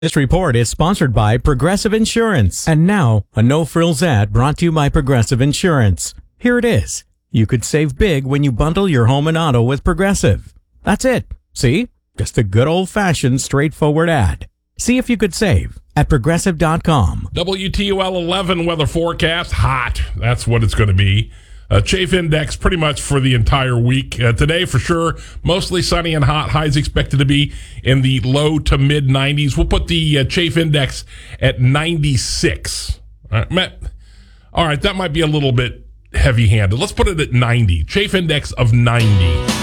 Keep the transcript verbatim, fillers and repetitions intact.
This report is sponsored by Progressive Insurance. And now, a no-frills ad brought to you by Progressive Insurance. Here it is. You could save big when you bundle your home and auto with Progressive. That's it. See? Just a good old-fashioned, straightforward ad. See if you could save at progressive dot com. W T O L eleven weather forecast. Hot. That's what it's going to be. Uh, chafe index pretty much for the entire week. Uh, today, for sure, mostly sunny and hot. Highs expected to be in the low to mid nineties. We'll put the uh, chafe index at ninety-six. All right, Matt. All right, that might be a little bit heavy-handed. Let's put it at ninety. Chafe index of ninety.